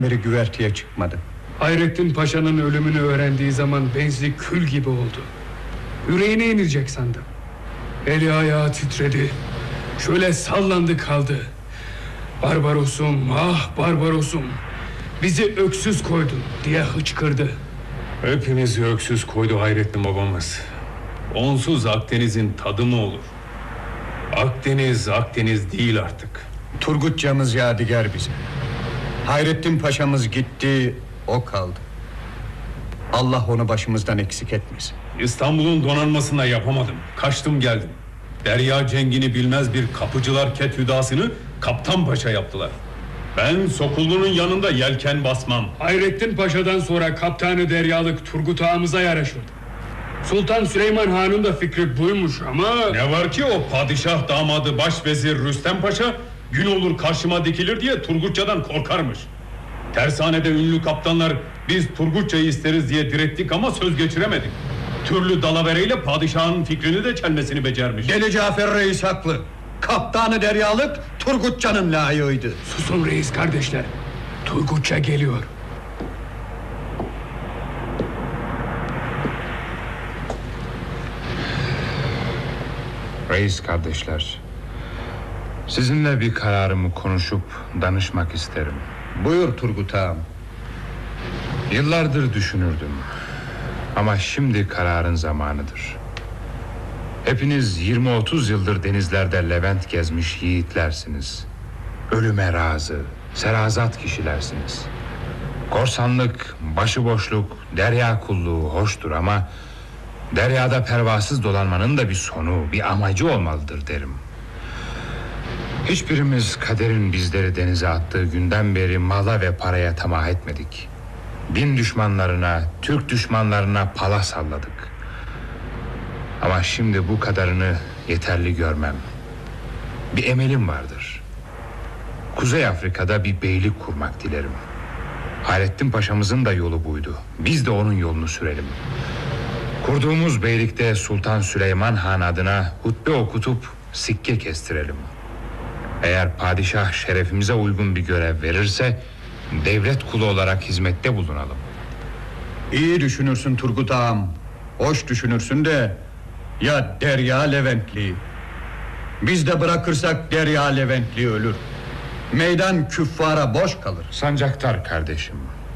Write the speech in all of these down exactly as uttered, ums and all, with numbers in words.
beri güverteye çıkmadı. Hayrettin Paşa'nın ölümünü öğrendiği zaman benzi kül gibi oldu. Yüreğine inecek sandım. Eli ayağı titredi. Şöyle sallandı kaldı. Barbarosum, ah Barbarosum, bizi öksüz koydun diye hıçkırdı. Hepimizi öksüz koydu Hayrettin babamız. Onsuz Akdeniz'in tadı mı olur? Akdeniz Akdeniz değil artık. Turgutçamız yadigar bize. Hayrettin Paşa'mız gitti, o kaldı. Allah onu başımızdan eksik etmesin. İstanbul'un donanmasında yapamadım. Kaçtım geldim. Derya cengini bilmez bir kapıcılar Kethüdasını Kaptan Paşa yaptılar. Ben Sokullu'nun yanında yelken basmam. Hayrettin Paşa'dan sonra Kaptanı Deryalık Turgut Ağamıza yaraşırdı. Sultan Süleyman Han'ın da fikri buymuş ama... Ne var ki o padişah damadı başvezir Rüstem Paşa gün olur karşıma dikilir diye Turgutçadan korkarmış. Tersanede ünlü kaptanlar biz Turgutçayı isteriz diye direttik ama söz geçiremedik. Türlü dalavereyle padişahın fikrini de çelmesini becermiş. Deli Cafer Reis haklı. Kaptanı Deryalık Turgutçanın layığıydı. Susun reis kardeşler. Turgutça geliyor. Reis kardeşler, sizinle bir kararımı konuşup danışmak isterim. Buyur Turgut Ağam. Yıllardır düşünürdüm ama şimdi kararın zamanıdır. Hepiniz yirmi otuz yıldır denizlerde Levent gezmiş yiğitlersiniz. Ölüme razı, serazat kişilersiniz. Korsanlık, başıboşluk, derya kulluğu hoştur ama deryada pervasız dolanmanın da bir sonu, bir amacı olmalıdır derim. Hiçbirimiz kaderin bizleri denize attığı günden beri mala ve paraya tamah etmedik. Din düşmanlarına, Türk düşmanlarına pala salladık. Ama şimdi bu kadarını yeterli görmem. Bir emelim vardır. Kuzey Afrika'da bir beylik kurmak dilerim. Hayrettin Paşa'mızın da yolu buydu. Biz de onun yolunu sürelim. Kurduğumuz beylikte Sultan Süleyman Han adına hutbe okutup sikke kestirelim. Eğer padişah şerefimize uygun bir görev verirse devlet kulu olarak hizmette bulunalım. İyi düşünürsün Turgut Ağam. Hoş düşünürsün de ya Derya Leventli. Biz de bırakırsak Derya Leventli ölür. Meydan küffara boş kalır. Sancaktar kardeşim,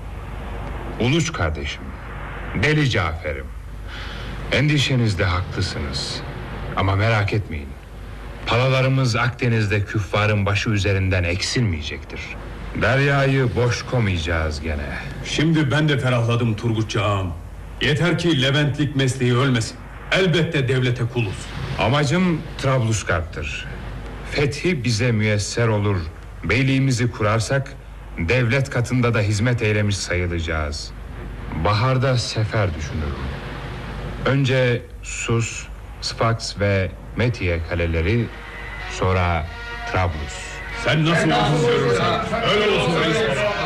Uluç kardeşim, Deli Cafer'im, endişenizde haklısınız. Ama merak etmeyin, palalarımız Akdeniz'de küffarın başı üzerinden eksilmeyecektir. Deryayı boş koymayacağız gene. Şimdi ben de ferahladım Turgutça ağam. Yeter ki Leventlik mesleği ölmesin. Elbette devlete kuluz. Amacım Trablusgarp'tır. Fethi bize müyesser olur, beyliğimizi kurarsak devlet katında da hizmet eylemiş sayılacağız. Baharda sefer düşünürüm. Önce Sus, Sfax ve Metiye kaleleri, sonra Trablus. Sen nasıl uygun görürsen öyle olsun reis baba.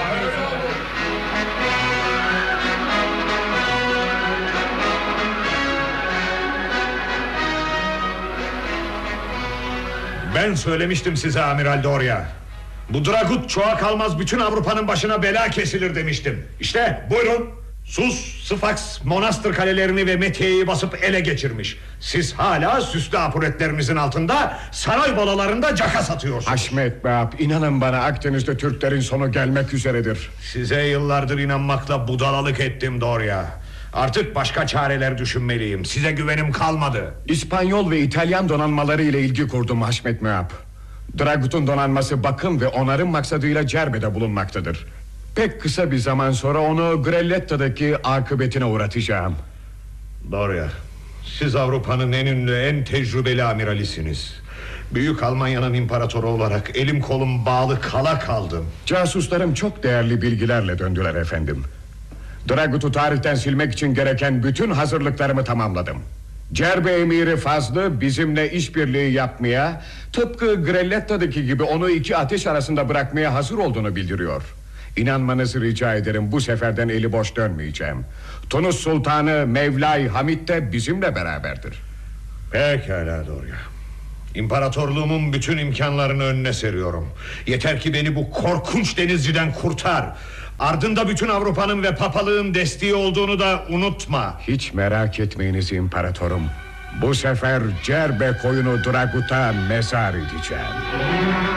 Ben söylemiştim size Amiral Doria. Bu Dragut çoğa kalmaz bütün Avrupa'nın başına bela kesilir demiştim. İşte buyurun. Sus, Sfax, Monastır kalelerini ve Metiye'yi basıp ele geçirmiş. Siz hala süslü apuletlerinizin altında saray balalarında caka satıyorsunuz. Haşmet be ab, inanın bana Akdeniz'de Türklerin sonu gelmek üzeredir. Size yıllardır inanmakla budalalık ettim Doria. Artık başka çareler düşünmeliyim. Size güvenim kalmadı. İspanyol ve İtalyan donanmaları ile ilgi kurdum Haşmet Meab. Dragut'un donanması bakım ve onarım maksadıyla Cerbe'de bulunmaktadır. Pek kısa bir zaman sonra onu Grelletta'daki akıbetine uğratacağım. Doria, siz Avrupa'nın en ünlü, en tecrübeli amiralisiniz. Büyük Almanya'nın imparatoru olarak elim kolum bağlı kala kaldım. Casuslarım çok değerli bilgilerle döndüler efendim. Dragut'u tarihten silmek için gereken bütün hazırlıklarımı tamamladım. Cerbe emiri Fazlı bizimle işbirliği yapmaya, tıpkı Grelletta'daki gibi onu iki ateş arasında bırakmaya hazır olduğunu bildiriyor. İnanmanızı rica ederim, bu seferden eli boş dönmeyeceğim. Tunus Sultanı Mevlay Hamid de bizimle beraberdir. Pekala Doria. İmparatorluğumun bütün imkanlarını önüne seriyorum. Yeter ki beni bu korkunç denizciden kurtar. Ardında bütün Avrupa'nın ve papalığın desteği olduğunu da unutma. Hiç merak etmeyiniz imparatorum. Bu sefer Cerbe koyunu Dragut'a mezar edeceğim.